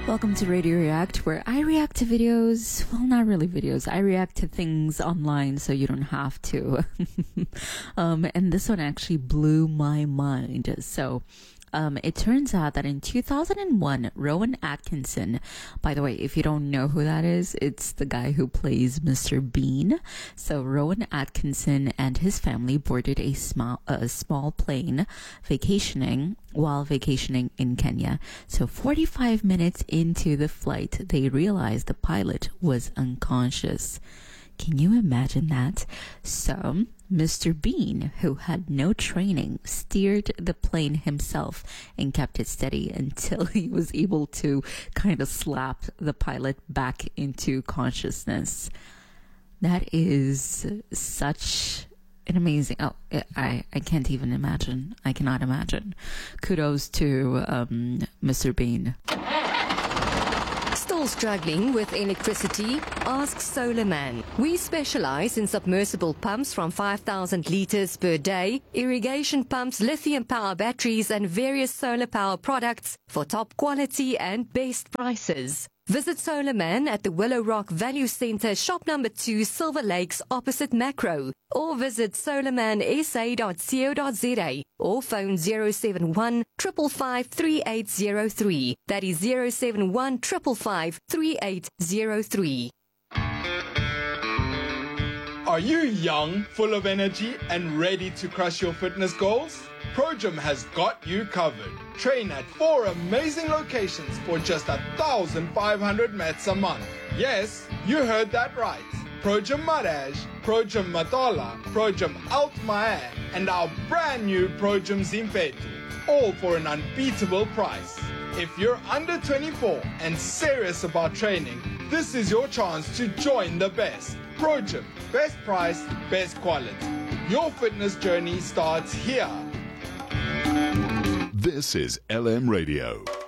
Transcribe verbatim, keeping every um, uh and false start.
Welcome to Radio React, where I react to videos. Well, not really videos. I react to things online so you don't have to. um, and this one actually blew my mind. So, Um, it turns out that in two thousand one, Rowan Atkinson, by the way, if you don't know who that is, it's the guy who plays Mister Bean. So Rowan Atkinson and his family boarded a small, a small plane vacationing while vacationing in Kenya. So forty-five minutes into the flight, they realized the pilot was unconscious. Can you imagine that? So, Mister Bean, who had no training, steered the plane himself and kept it steady until he was able to kind of slap the pilot back into consciousness. That is such an amazing... Oh, I, I can't even imagine. I cannot imagine. Kudos to um, Mister Bean. Still struggling with electricity? Ask Solarman. We specialize in submersible pumps from five thousand liters per day, irrigation pumps, lithium power batteries, and various solar power products for top quality and best prices. Visit Solarman at the Willow Rock Value Center, shop number two, Silver Lakes, opposite Macro, or visit solarman s a dot co dot z a or phone zero seven one, five five five, three eight zero three. That is zero seven one, five five five, three eight zero three. Are you young, full of energy, and ready to crush your fitness goals? ProGym has got you covered. Train at four amazing locations for just one thousand five hundred mats a month. Yes, you heard that right. ProGym Maraj, ProGym Matola, ProGym Altmaier, and our brand new ProGym Zimpetu. All for an unbeatable price. If you're under twenty-four and serious about training, this is your chance to join the best. ProGym, best price, best quality. Your fitness journey starts here. This is L M Radio.